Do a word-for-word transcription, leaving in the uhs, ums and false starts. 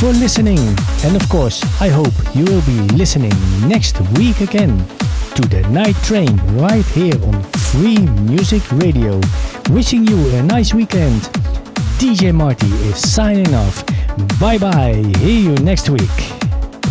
for listening. And of course, I hope you will be listening next week again to the Night Train right here on Free Music Radio. Wishing you a nice weekend. D J Marty is signing off. Bye bye. See you next week.